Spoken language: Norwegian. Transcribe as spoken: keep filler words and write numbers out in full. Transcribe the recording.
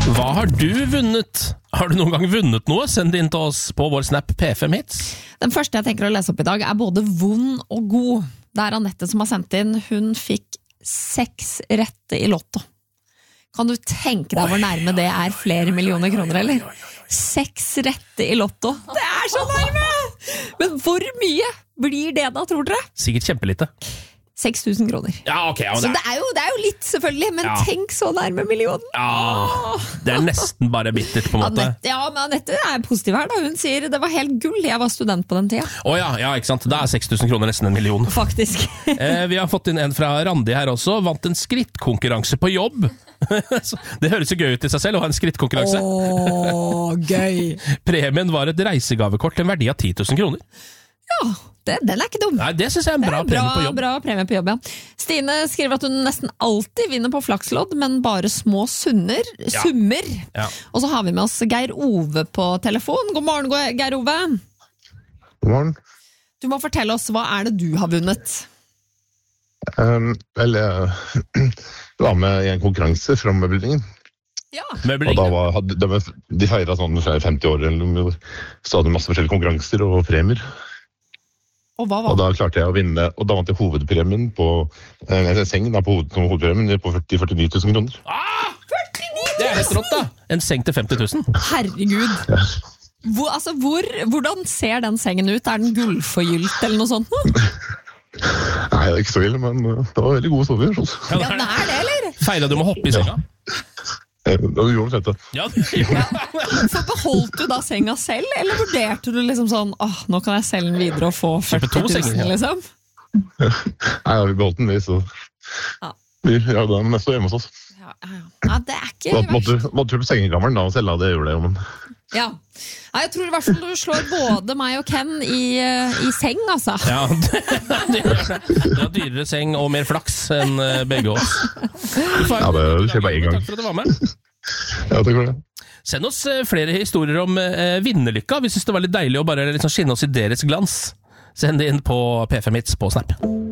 Hva har du vunnet? Har du noen gang vunnet noe? Send det inn til oss på vår Snap P fem Hits. Den første jeg tenker å lese opp i dag er både vond og god. Det er Annette som har sendt inn. Hun fikk seks rette i lotto. Kan du tenke deg hvor nærme det er flere millioner kroner, eller? Seks rette i lotto. Det er så nærme! Men hvor mye blir det da, tror dere? Sikkert kjempelite. seks tusen kroner. Ja, ok. Ja, så det er, jo, det er jo litt, selvfølgelig, men ja. Tenk så nærme millionen. Ja, det er nesten bare bittert, på en måte. Annette, ja, men Annette er positiv her, da. Hun sier det var helt gull. Jeg var student på den tida. Å ja, ja, ikke sant. Da er seks tusen kroner nesten en million. Faktisk. eh, vi har fått inn en fra Randi her også. Vant en skrittkonkurranse på jobb. Det høres jo gøy ut i seg selv å ha en skrittkonkurranse. Åh, gøy. Premien var et reisegavekort til en verdi av ti tusen kroner. Ja, det, den er ikke dum. Nei, det synes jeg er en bra, bra premie på jobb. Bra premie på jobb, ja. Stine skriver at hun nesten alltid vinner på flakslodd, men bare små sunner, ja. summer. Ja. Og så har vi med oss Geir Ove på telefon. God morgen, Geir Ove. God morgen. Du må fortelle oss, hva er det du har vunnet? Um, vel, jeg var med i en konkurranse fra Møbelringen. Ja. Og da var, hadde, de, de feiret sånn femti år, eller så hadde de masse forskjellige konkurranser og premier. Og, hva var? Og da klarte jeg å vinne, og da vant jeg hovedpremien på en seng da, på hoved, hovedpremien på førti til førtini tusen kroner. Ah! førtini tusen! Det er helt rått da! En seng til femti tusen. Herregud. Ja. Hvor, altså, hvor, hvordan ser den sengen ut? Er den gullforgylt eller noe sånt? Nei, det er ikke så ille, men det var veldig gode sover. Ja, det er det, eller? Feiret du med å hoppe i senga? Ja, det gjorde det. Ja, ja. Så beholdt du da senga selv, eller vurderte du liksom sånn, åh, nå kan jeg selge den videre og få førti tusen, liksom? Nei, vi beholdt den, vi, så ja. Vi gjør det, men jeg står hjemme hos oss. Ja, ja. Ja, det er ikke da, måtte, måtte du på sengegammelen da og selge det, gjorde det, men... Ja, jeg tror i hvert fall du slår både meg og Ken i, i seng, altså. Ja, det, det, det er dyrere seng og mer flaks enn begge oss. Ja, det skjer bare en gang. Takk for at du var med. Ja, takk for det. Send oss flere historier om eh, vinnerlykka. Vi synes det var litt deilig å bare liksom skinne oss i deres glans. Send det inn på P fem Hits på Snap.